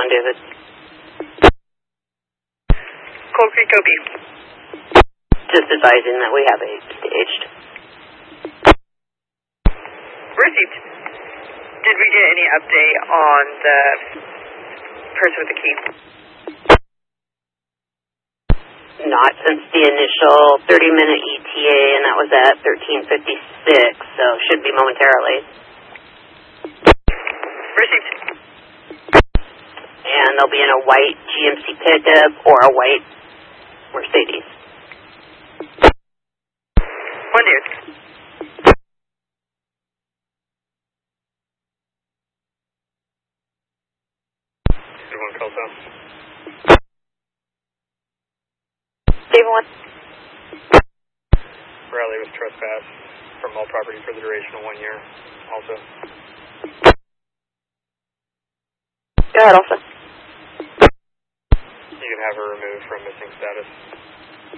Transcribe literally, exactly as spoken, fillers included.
one, David. Cold Creek O B. Just advising that we have a staged. Received. Did we get any update on the person with the key? Not since the initial thirty minute E T A, and that was at thirteen fifty-six, so should be momentarily. Received. And they'll be in a white G M C pickup or a white Mercedes. One dude. Everyone calls out. David one. Riley was trespassed from all property for the duration of one year, also. Go ahead, also. You can have her removed from missing status.